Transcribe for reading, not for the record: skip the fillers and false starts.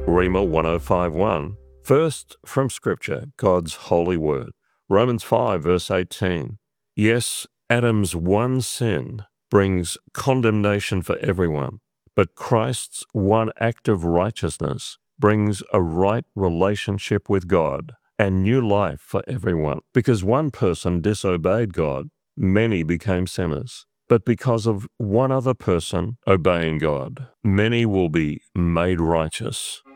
Rhema 1051. First, from Scripture, God's holy word. Romans 5, verse 18. Yes, Adam's one sin brings condemnation for everyone, but Christ's one act of righteousness brings a right relationship with God and new life for everyone. Because one person disobeyed God, many became sinners. But because of one other person obeying God, many will be made righteous.